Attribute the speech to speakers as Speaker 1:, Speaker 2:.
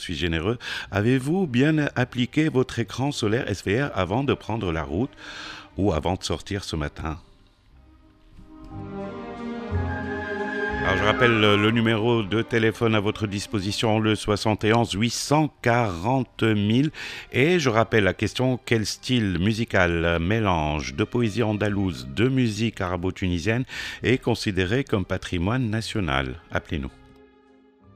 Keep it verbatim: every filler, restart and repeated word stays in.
Speaker 1: suis généreux. Avez-vous bien appliqué votre écran solaire S V R avant de prendre la route ou avant de sortir ce matin? Alors je rappelle le, le numéro de téléphone à votre disposition, le soixante et onze huit cent quarante mille. Et je rappelle la question, quel style musical, mélange de poésie andalouse, de musique arabo-tunisienne est considéré comme patrimoine national? Appelez-nous.